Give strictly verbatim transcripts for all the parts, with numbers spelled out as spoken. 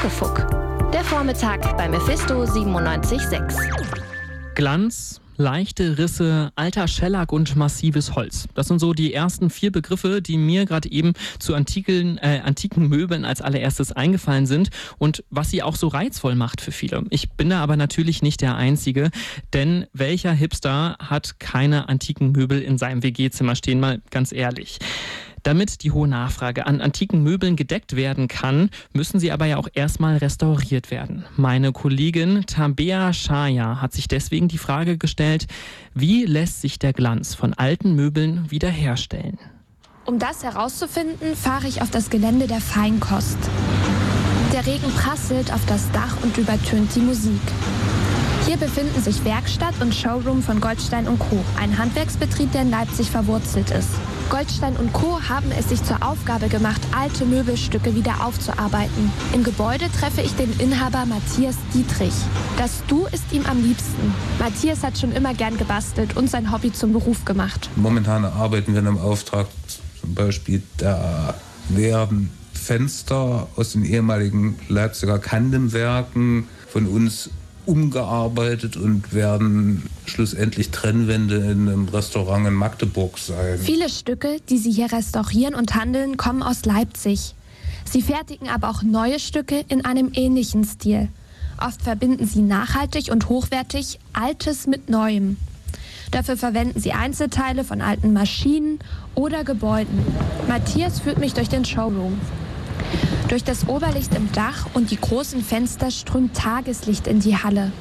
Muckefuck. Der Vormittag bei Mephisto siebenundneunzig Komma sechs. Glanz, leichte Risse, alter Schellack und massives Holz. Das sind so die ersten vier Begriffe, die mir gerade eben zu antiken, äh, antiken Möbeln als allererstes eingefallen sind und was sie auch so reizvoll macht für viele. Ich bin da aber natürlich nicht der Einzige, denn welcher Hipster hat keine antiken Möbel in seinem W G-Zimmer stehen, mal ganz ehrlich. Damit die hohe Nachfrage an antiken Möbeln gedeckt werden kann, müssen sie aber ja auch erstmal restauriert werden. Meine Kollegin Tabea Shaya hat sich deswegen die Frage gestellt, wie lässt sich der Glanz von alten Möbeln wiederherstellen? Um das herauszufinden, fahre ich auf das Gelände der Feinkost. Der Regen prasselt auf das Dach und übertönt die Musik. Hier befinden sich Werkstatt und Showroom von Goldstein und Co., ein Handwerksbetrieb, der in Leipzig verwurzelt ist. Goldstein und Co. haben es sich zur Aufgabe gemacht, alte Möbelstücke wieder aufzuarbeiten. Im Gebäude treffe ich den Inhaber Matthias Dietrich. Das Du ist ihm am liebsten. Matthias hat schon immer gern gebastelt und sein Hobby zum Beruf gemacht. Momentan arbeiten wir in einem Auftrag, zum Beispiel, da werden Fenster aus den ehemaligen Leipziger Kandemwerken von uns umgearbeitet und werden schlussendlich Trennwände in einem Restaurant in Magdeburg sein. Viele Stücke, die sie hier restaurieren und handeln, kommen aus Leipzig. Sie fertigen aber auch neue Stücke in einem ähnlichen Stil. Oft verbinden sie nachhaltig und hochwertig Altes mit Neuem. Dafür verwenden sie Einzelteile von alten Maschinen oder Gebäuden. Matthias führt mich durch den Showroom. Durch das Oberlicht im Dach und die großen Fenster strömt Tageslicht in die Halle.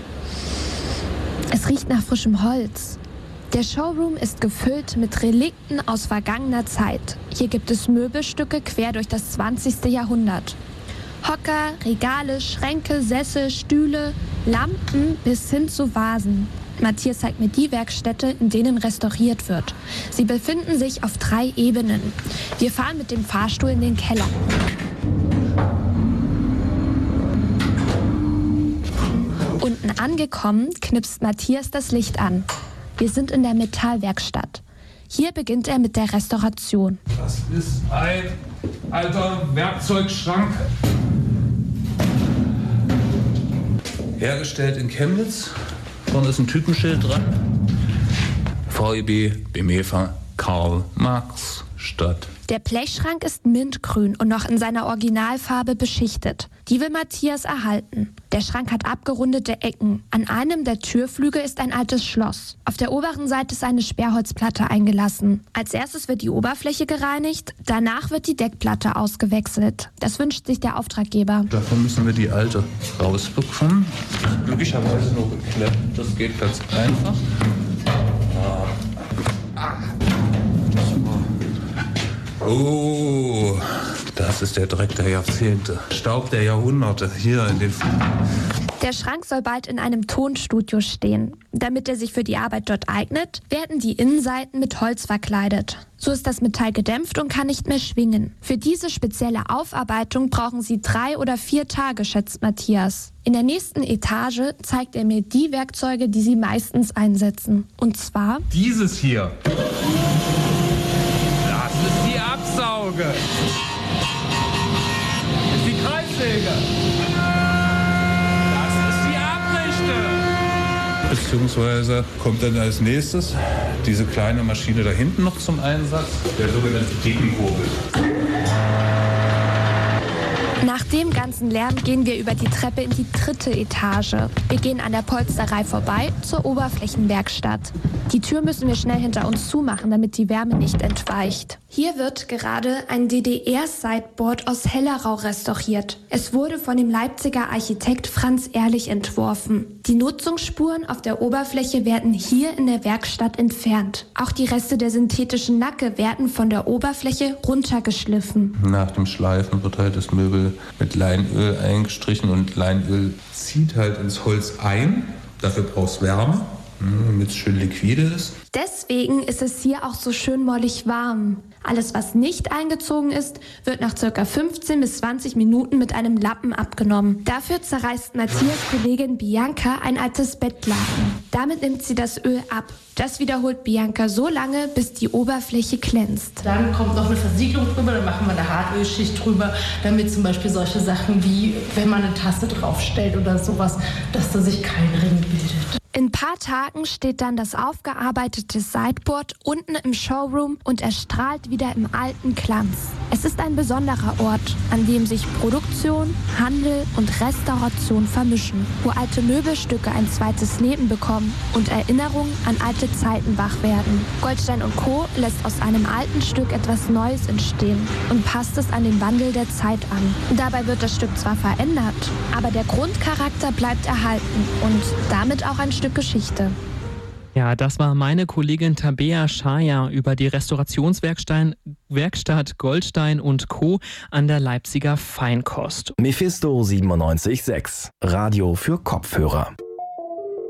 Es riecht nach frischem Holz. Der Showroom ist gefüllt mit Relikten aus vergangener Zeit. Hier gibt es Möbelstücke quer durch das zwanzigste Jahrhundert. Hocker, Regale, Schränke, Sessel, Stühle, Lampen bis hin zu Vasen. Matthias zeigt mir die Werkstätte, in denen restauriert wird. Sie befinden sich auf drei Ebenen. Wir fahren mit dem Fahrstuhl in den Keller. Unten angekommen, knipst Matthias das Licht an. Wir sind in der Metallwerkstatt. Hier beginnt er mit der Restauration. Das ist ein alter Werkzeugschrank. Hergestellt in Chemnitz. Vorne ist ein Typenschild dran. V E B, Bemefa, Karl Marx, Stadt. Der Blechschrank ist mintgrün und noch in seiner Originalfarbe beschichtet. Die will Matthias erhalten. Der Schrank hat abgerundete Ecken. An einem der Türflügel ist ein altes Schloss. Auf der oberen Seite ist eine Sperrholzplatte eingelassen. Als erstes wird die Oberfläche gereinigt, danach wird die Deckplatte ausgewechselt. Das wünscht sich der Auftraggeber. Davon müssen wir die alte rausbekommen. Glücklicherweise nur geklemmt, das geht ganz einfach. Ah. Oh, das ist der Dreck der Jahrzehnte. Staub der Jahrhunderte hier in den... Der Schrank soll bald in einem Tonstudio stehen. Damit er sich für die Arbeit dort eignet, werden die Innenseiten mit Holz verkleidet. So ist das Metall gedämpft und kann nicht mehr schwingen. Für diese spezielle Aufarbeitung brauchen sie drei oder vier Tage, schätzt Matthias. In der nächsten Etage zeigt er mir die Werkzeuge, die sie meistens einsetzen. Und zwar... Dieses hier. Das ist die Absauge. Das ist die Kreissäge. Das ist die Abrichte. Beziehungsweise kommt dann als nächstes diese kleine Maschine da hinten noch zum Einsatz, der sogenannte Degenkurbel. Nach dem ganzen Lärm gehen wir über die Treppe in die dritte Etage. Wir gehen an der Polsterei vorbei zur Oberflächenwerkstatt. Die Tür müssen wir schnell hinter uns zumachen, damit die Wärme nicht entweicht. Hier wird gerade ein D D R-Sideboard aus Hellerau restauriert. Es wurde von dem Leipziger Architekt Franz Ehrlich entworfen. Die Nutzungsspuren auf der Oberfläche werden hier in der Werkstatt entfernt. Auch die Reste der synthetischen Lacke werden von der Oberfläche runtergeschliffen. Nach dem Schleifen wird halt das Möbel mit Leinöl eingestrichen und Leinöl zieht halt ins Holz ein. Dafür braucht es Wärme, damit es schön liquide ist. Deswegen ist es hier auch so schön mollig warm. Alles, was nicht eingezogen ist, wird nach ca. fünfzehn bis zwanzig Minuten mit einem Lappen abgenommen. Dafür zerreißt Matthias Kollegin Bianca ein altes Bettlaken. Damit nimmt sie das Öl ab. Das wiederholt Bianca so lange, bis die Oberfläche glänzt. Dann kommt noch eine Versiegelung drüber, dann machen wir eine Hartölschicht drüber, damit zum Beispiel solche Sachen wie, wenn man eine Tasse draufstellt oder sowas, dass da sich kein Ring bildet. In ein paar Tagen steht dann das aufgearbeitete Sideboard unten im Showroom und erstrahlt wieder im alten Glanz. Es ist ein besonderer Ort, an dem sich Produktion, Handel und Restauration vermischen, wo alte Möbelstücke ein zweites Leben bekommen und Erinnerungen an alte Zeiten wach werden. Goldstein und Co. lässt aus einem alten Stück etwas Neues entstehen und passt es an den Wandel der Zeit an. Dabei wird das Stück zwar verändert, aber der Grundcharakter bleibt erhalten und damit auch ein Stück Geschichte. Ja, das war meine Kollegin Tabea Schaja über die Restaurationswerkstatt Werkstatt Goldstein und Co. an der Leipziger Feinkost. Mephisto siebenundneunzig Komma sechs, Radio für Kopfhörer.